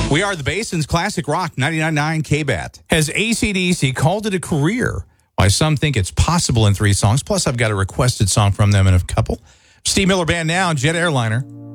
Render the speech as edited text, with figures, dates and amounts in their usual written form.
We are the Basin's Classic Rock 99.9 KBAT. Has AC/DC called it a career? Why some think it's possible in 3 songs. Plus, I've got a requested song from them in a couple. Steve Miller Band now, Jet Airliner.